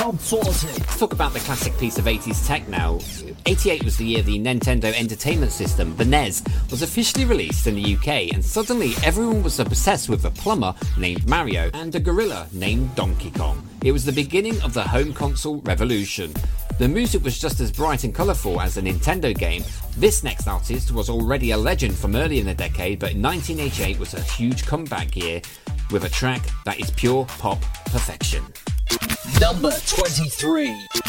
outsourcing. Let's talk about the classic piece of 80s tech now. 88 was the year the Nintendo Entertainment System, the NES, was officially released in the UK, and suddenly everyone was obsessed with a plumber named Mario and a gorilla named Donkey Kong. It was the beginning of the home console revolution. The music was just as bright and colourful as a Nintendo game. This next artist was already a legend from early in the decade, but 1988 was a huge comeback year with a track that is pure pop perfection. Number 23.